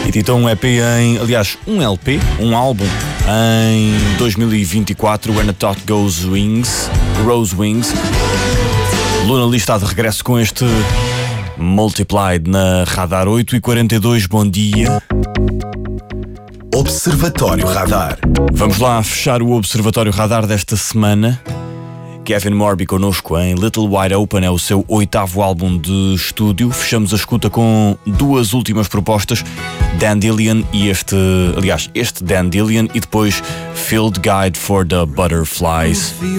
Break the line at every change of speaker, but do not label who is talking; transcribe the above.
Editou um EP um LP, um álbum em 2024, When a Thought Goes Wings, Rose Wings. Luna Lee está de regresso com este Multiplied na Radar 8h42, bom dia.
Observatório Radar.
Vamos lá fechar o Observatório Radar desta semana. Kevin Morby connosco em Little Wide Open, é o seu 8º álbum de estúdio. Fechamos a escuta com duas últimas propostas, Dandelion e este Dandelion, e depois Field Guide for the Butterflies.